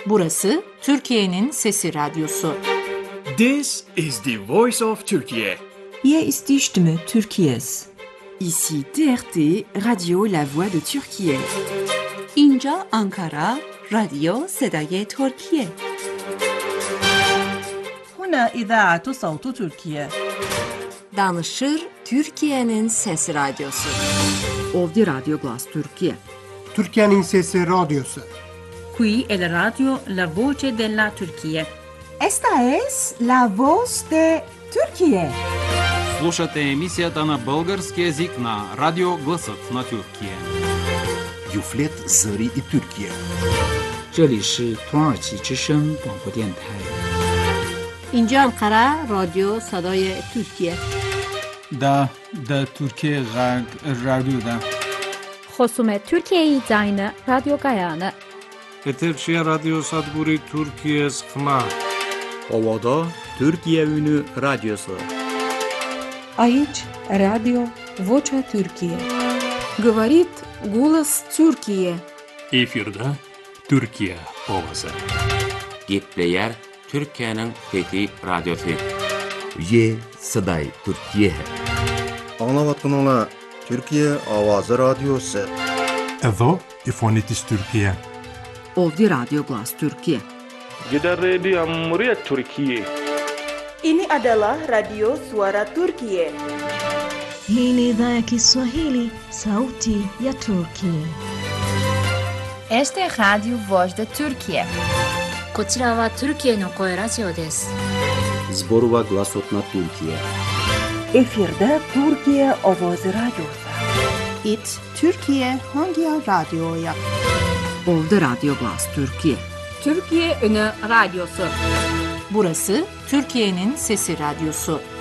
Burası Türkiye'nin Sesi Radyosu. This is the voice of Turkey. Hier ist die Stimme Türkiye's. Ici TRT, Radio La Voix de Türkiye. اینجا آنکارا، رادیو صدای ترکیه. هنا إذاعة صوت تركيا. Danışır Türkiye'nin Sesi Radyosu. Ovdje Radio Glas Türkiye. Türkiye'nin Sesi Radyosu. Qui è la radio La Voce della Turchia. Esta es la voz de Türkiye. Слушате емисията на български език на Радио Гласът на Türkiye. Юфлет Зări и Türkiye. 这里是土耳其之声广播电台。 اینجا انقره رادیو صدای ترکیه. دا ترکیه رادیو خصوم ترکیه زاین رادیو گایانه. Eterçiye Radyo Sadburi Türkiye Sıkma. Ovada Türkiye Ünü Radyosu. Aici Radio Vocea Türkiye. Говорит голос Türkiye. Efirde Türkiye ovası. Gepleyer Türkiye'nin fethi radyosu. Ye Saday Türkiye. Anlavatkanala Türkiye Avazı Radyosu. Evo İfonitis Türkiye. Ovdje Radio Glas Türkiye. Gidan Radio Muryat Türkiye. Ini adalah Radio Suara Turkiye. Hii ni idhaa ya Kiswahili, Sauti ya Turkiye. Este é Radio Voz de Turkiye. こちらはトルキエの声ラジオです。 Zborova Glasot na Türkiye. Efirde Türkiye Avazı Radyosu. It Türkiye hangi radyoya? Ovdje Radio Glas Türkiye. Türkiye Ünü Radyosu. Burası Türkiye'nin Sesi Radyosu.